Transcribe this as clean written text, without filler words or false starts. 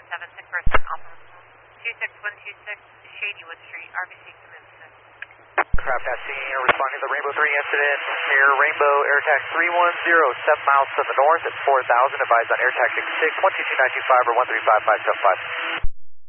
776 first Alpha 26126 Shadywood Street, RBC commencement. Craft at scene, responding to the Rainbow 3 incident. Air Rainbow, air taxi 310, 7 miles to the north at 4000, advised on air taxi 6, 122.925 or 135.575.